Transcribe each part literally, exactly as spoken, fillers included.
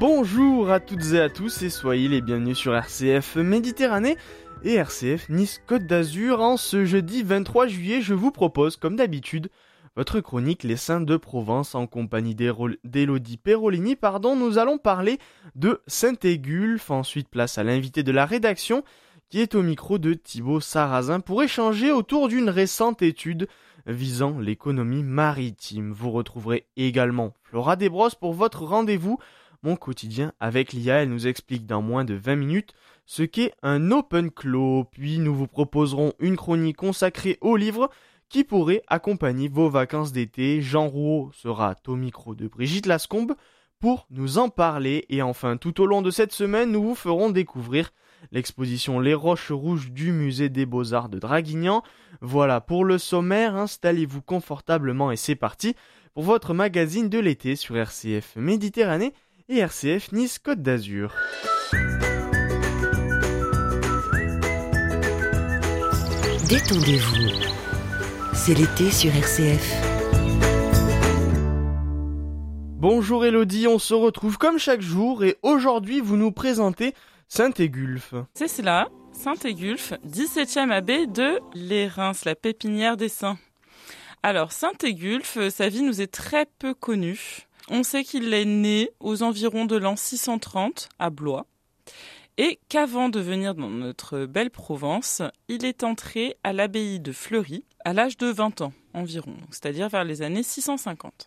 Bonjour à toutes et à tous et soyez les bienvenus sur R C F Méditerranée et R C F Nice Côte d'Azur. En ce jeudi vingt-trois juillet, je vous propose, comme d'habitude, votre chronique Les Saints de Provence en compagnie d'Élodie Perolini. Pardon, nous allons parler de Saint-Égulphe. Ensuite, place à l'invité de la rédaction qui est au micro de Thibaut Sarrazin pour échanger autour d'une récente étude visant l'économie maritime. Vous retrouverez également Flora Desbrosses pour votre rendez-vous Mon quotidien avec l'I A. Elle nous explique dans moins de vingt minutes ce qu'est un open clos. Puis nous vous proposerons une chronique consacrée aux livres qui pourrait accompagner vos vacances d'été. Jean Rouault sera au micro de Brigitte Lascombe pour nous en parler. Et enfin, tout au long de cette semaine, nous vous ferons découvrir l'exposition Les Roches Rouges du musée des Beaux-Arts de Draguignan. Voilà pour le sommaire, installez-vous confortablement et c'est parti pour votre magazine de l'été sur R C F Méditerranée et R C F Nice Côte d'Azur. Détendez-vous, c'est l'été sur R C F. Bonjour Élodie, on se retrouve comme chaque jour et aujourd'hui vous nous présentez Saint-Égulphe. C'est cela, Saint-Égulphe, dix-septième abbé de Les Reims, la pépinière des saints. Alors Saint-Égulphe, sa vie nous est très peu connue. On sait qu'il est né aux environs de l'an six cent trente à Blois et qu'avant de venir dans notre belle Provence, il est entré à l'abbaye de Fleury à l'âge de vingt ans environ, c'est-à-dire vers les années six cent cinquante.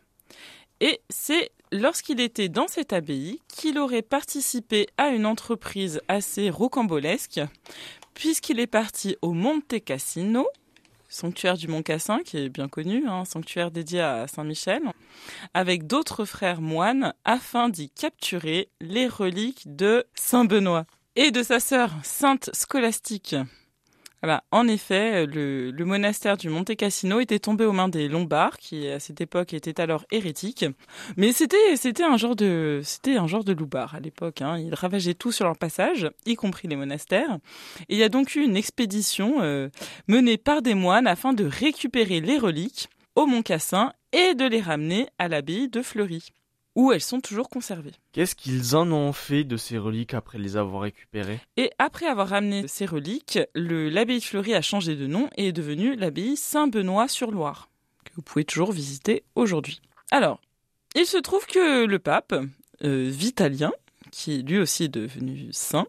Et c'est lorsqu'il était dans cette abbaye qu'il aurait participé à une entreprise assez rocambolesque, puisqu'il est parti au Monte Cassino, sanctuaire du Mont Cassin, qui est bien connu, hein, sanctuaire dédié à Saint-Michel, avec d'autres frères moines, afin d'y capturer les reliques de Saint-Benoît et de sa sœur Sainte Scolastique. Voilà. En effet, le, le monastère du Monte Cassino était tombé aux mains des Lombards, qui à cette époque étaient alors hérétiques. Mais c'était, c'était un genre de, c'était un genre de loupards à l'époque. Hein. Ils ravageaient tout sur leur passage, y compris les monastères. Et il y a donc eu une expédition euh, menée par des moines afin de récupérer les reliques au Mont Cassin et de les ramener à l'abbaye de Fleury, où elles sont toujours conservées. Qu'est-ce qu'ils en ont fait de ces reliques après les avoir récupérées ? Et après avoir ramené ces reliques, le, l'abbaye de Fleury a changé de nom et est devenue l'abbaye Saint-Benoît-sur-Loire, que vous pouvez toujours visiter aujourd'hui. Alors, il se trouve que le pape, euh, Vitalien, qui lui aussi est devenu saint,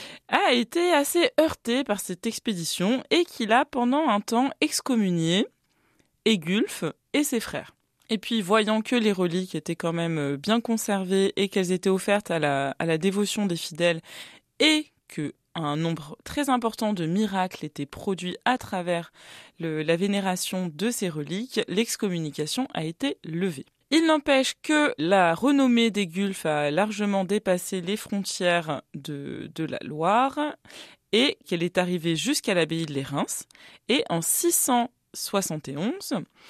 a été assez heurté par cette expédition et qu'il a pendant un temps excommunié Égulphe et ses frères. Et puis, voyant que les reliques étaient quand même bien conservées et qu'elles étaient offertes à la, à la dévotion des fidèles et qu'un nombre très important de miracles étaient produits à travers le, la vénération de ces reliques, l'excommunication a été levée. Il n'empêche que la renommée d'Égulphe a largement dépassé les frontières de, de la Loire et qu'elle est arrivée jusqu'à l'abbaye de Les Reims. Et en six cent soixante et onze,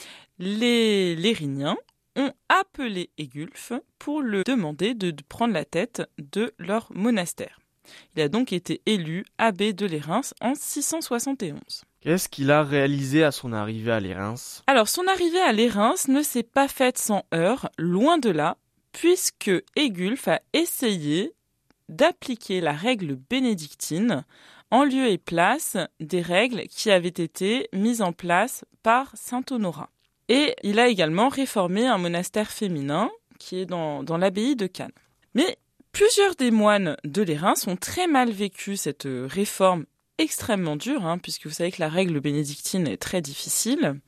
les Lériniens ont appelé Égulphe pour le demander de prendre la tête de leur monastère. Il a donc été élu abbé de Les Reims en six cent soixante et onze. Qu'est-ce qu'il a réalisé à son arrivée à Les Reims ? Alors, son arrivée à Les Reims ne s'est pas faite sans heurts, loin de là, puisque Égulphe a essayé d'appliquer la règle bénédictine en lieu et place des règles qui avaient été mises en place par saint Honorat. Et il a également réformé un monastère féminin qui est dans, dans l'abbaye de Cannes. Mais plusieurs des moines de Les Reims ont très mal vécu cette réforme extrêmement dure, hein, puisque vous savez que la règle bénédictine est très difficile.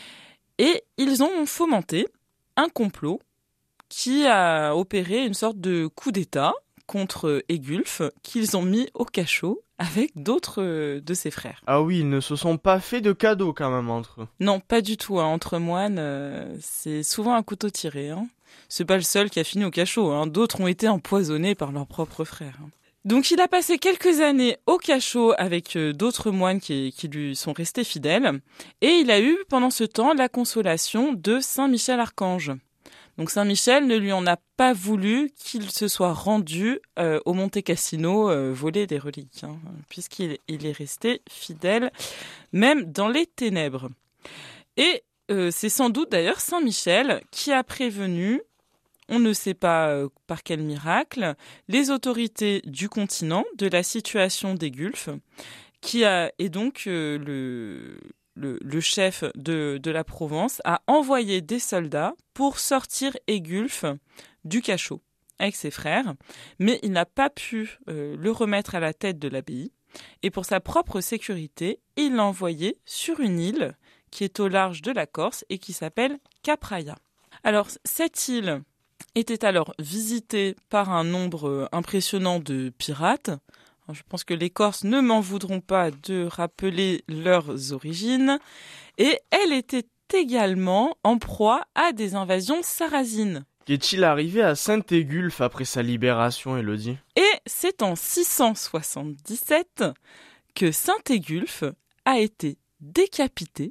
Et ils ont fomenté un complot qui a opéré une sorte de coup d'État contre Égulphe qu'ils ont mis au cachot avec d'autres de ses frères. Ah oui, ils ne se sont pas fait de cadeaux quand même entre eux. Non, pas du tout. Hein. Entre moines, euh, c'est souvent un couteau tiré. Hein. C'est pas le seul qui a fini au cachot. Hein. D'autres ont été empoisonnés par leurs propres frères. Hein. Donc il a passé quelques années au cachot avec euh, d'autres moines qui, qui lui sont restés fidèles. Et il a eu pendant ce temps la consolation de Saint Michel Archange. Donc Saint-Michel ne lui en a pas voulu qu'il se soit rendu euh, au Monte Cassino euh, voler des reliques, hein, puisqu'il il est resté fidèle même dans les ténèbres. Et euh, c'est sans doute d'ailleurs Saint-Michel qui a prévenu on ne sait pas euh, par quel miracle, les autorités du continent, de la situation des Gulfes, qui a, et donc euh, le, le, le chef de, de la Provence, a envoyé des soldats pour sortir Aigulf du cachot avec ses frères, mais il n'a pas pu euh, le remettre à la tête de l'abbaye. Et pour sa propre sécurité, il l'a envoyé sur une île qui est au large de la Corse et qui s'appelle Cap Raya. Alors, cette île était alors visitée par un nombre impressionnant de pirates. Alors, je pense que les Corses ne m'en voudront pas de rappeler leurs origines. Et elle était également en proie à des invasions sarrasines. Qu'est-il arrivé à Saint-Aigulf après sa libération, Élodie ? Et c'est en six cent soixante-dix-sept que Saint-Aigulf a été décapité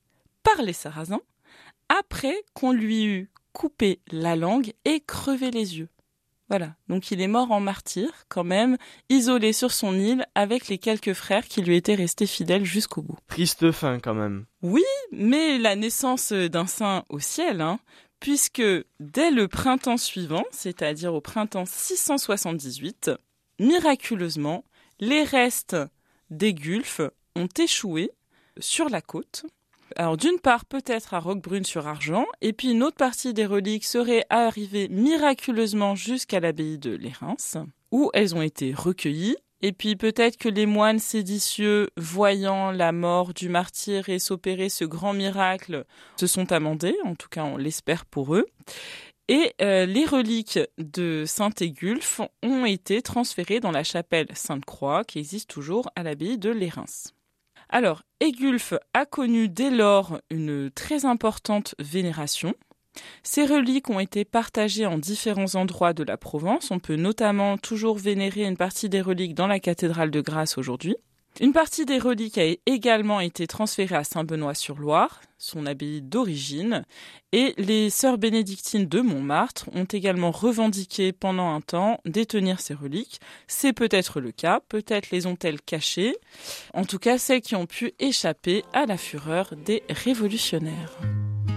par les Sarrasins après qu'on lui eut coupé la langue et crevé les yeux. Voilà, donc il est mort en martyr quand même, isolé sur son île avec les quelques frères qui lui étaient restés fidèles jusqu'au bout. Triste fin quand même. Oui, mais la naissance d'un saint au ciel, hein, puisque dès le printemps suivant, c'est-à-dire au printemps six cent soixante-dix-huit, miraculeusement, les restes des Gulfes ont échoué sur la côte. Alors d'une part peut-être à Roquebrune-sur-Argent, et puis une autre partie des reliques serait arrivée miraculeusement jusqu'à l'abbaye de Lérins, où elles ont été recueillies. Et puis peut-être que les moines séditieux, voyant la mort du martyr et s'opérer ce grand miracle, se sont amendés, en tout cas on l'espère pour eux. Et euh, les reliques de Saint-Aigulf ont été transférées dans la chapelle Sainte-Croix, qui existe toujours à l'abbaye de Lérins. Alors, Aigulf a connu dès lors une très importante vénération. Ces reliques ont été partagées en différents endroits de la Provence. On peut notamment toujours vénérer une partie des reliques dans la cathédrale de Grasse aujourd'hui. Une partie des reliques a également été transférée à Saint-Benoît-sur-Loire, son abbaye d'origine, et les sœurs bénédictines de Montmartre ont également revendiqué pendant un temps détenir ces reliques. C'est peut-être le cas, peut-être les ont-elles cachées, en tout cas celles qui ont pu échapper à la fureur des révolutionnaires.